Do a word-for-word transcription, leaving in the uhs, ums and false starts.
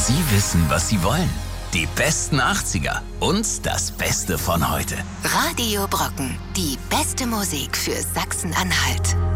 Sie wissen, was Sie wollen. Die besten achtziger und das Beste von heute. Radio Brocken, die beste Musik für Sachsen-Anhalt.